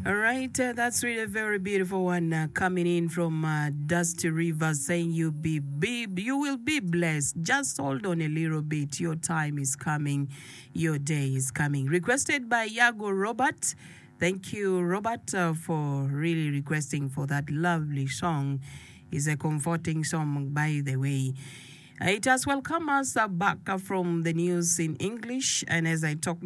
All right, that's really a very beautiful one coming in from Dusty Rivers saying you will be blessed. Just hold on a little bit. Your time is coming. Your day is coming. Requested by Yago Robert. Thank you, Robert, for really requesting for that lovely song. It's a comforting song, by the way. It has welcomed us back from the news in English, and as I talk